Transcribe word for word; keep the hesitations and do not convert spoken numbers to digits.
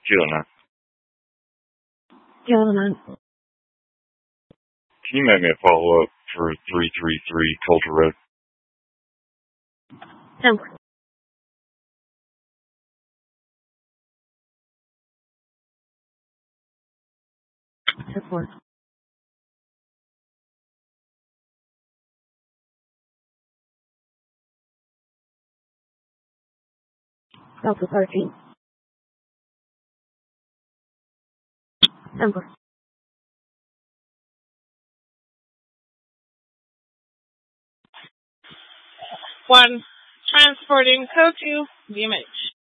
Gillian, Gentlemen, can you make me a follow-up for three three three Coulter Road? number support. Delta thirteen. Number One, transporting code two, V M H.